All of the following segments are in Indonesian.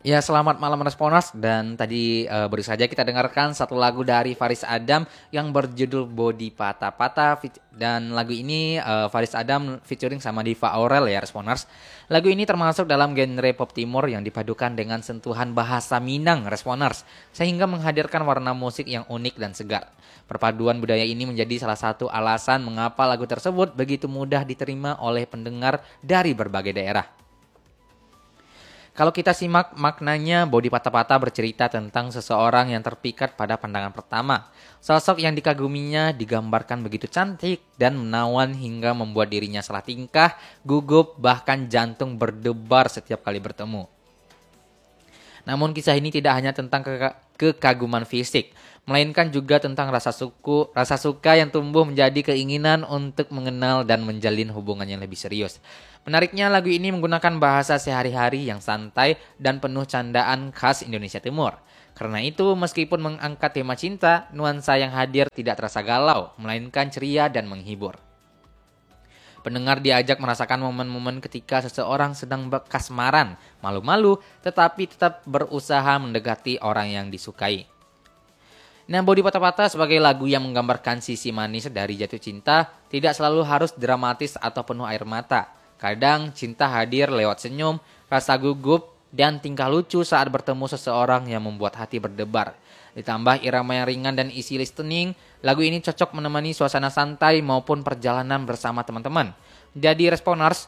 Ya, selamat malam Responers dan tadi baru saja kita dengarkan satu lagu dari Faris Adam yang berjudul Body Patah Patah dan lagu ini Faris Adam featuring sama Diva Aurel ya Responers. Lagu ini termasuk dalam genre pop timur yang dipadukan dengan sentuhan bahasa Minang Responers sehingga menghadirkan warna musik yang unik dan segar. Perpaduan budaya ini menjadi salah satu alasan mengapa lagu tersebut begitu mudah diterima oleh pendengar dari berbagai daerah. Kalau kita simak maknanya, Bodi Patah-Patah bercerita tentang seseorang yang terpikat pada pandangan pertama. Sosok yang dikaguminya digambarkan begitu cantik dan menawan hingga membuat dirinya salah tingkah, gugup, bahkan jantung berdebar setiap kali bertemu. Namun kisah ini tidak hanya tentang kekaguman fisik, melainkan juga tentang rasa suka yang tumbuh menjadi keinginan untuk mengenal dan menjalin hubungan yang lebih serius. Menariknya lagu ini menggunakan bahasa sehari-hari yang santai dan penuh candaan khas Indonesia Timur. Karena itu, meskipun mengangkat tema cinta, nuansa yang hadir tidak terasa galau, melainkan ceria dan menghibur. Pendengar diajak merasakan momen-momen ketika seseorang sedang kasmaran, malu-malu, tetapi tetap berusaha mendekati orang yang disukai. Nah, Bodi Patah-Patah sebagai lagu yang menggambarkan sisi manis dari jatuh cinta tidak selalu harus dramatis atau penuh air mata. Kadang cinta hadir lewat senyum, rasa gugup, dan tingkah lucu saat bertemu seseorang yang membuat hati berdebar. Ditambah irama yang ringan dan isi listening, lagu ini cocok menemani suasana santai maupun perjalanan bersama teman-teman. Jadi Responers,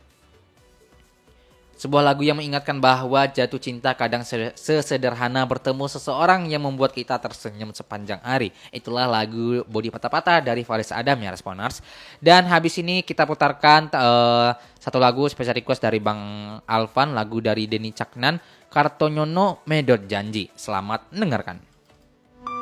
sebuah lagu yang mengingatkan bahwa jatuh cinta kadang sesederhana bertemu seseorang yang membuat kita tersenyum sepanjang hari. Itulah lagu Bodi Patah-Patah dari Faris Adam ya Responers. Dan habis ini kita putarkan satu lagu special request dari Bang Alvan, lagu dari Denny Caknan, Kartonyono Medot Janji. Selamat mendengarkan.